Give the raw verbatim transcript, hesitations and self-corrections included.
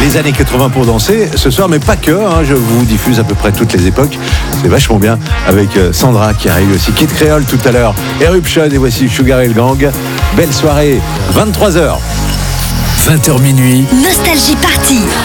les années quatre-vingts pour danser ce soir, mais pas que, hein, je vous diffuse à peu près toutes les époques, c'est vachement bien, avec Sandra qui arrive aussi, Kid Creole tout à l'heure, Eruption, et voici Sugar et le Gang. Belle soirée, vingt-trois heures. vingt heures minuit. Nostalgie Party